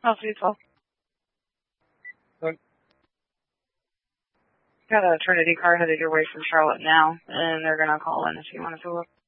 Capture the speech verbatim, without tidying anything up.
Oh, three twelve. Got a Trinity car headed your way from Charlotte now, and they're going to call in if you want to look.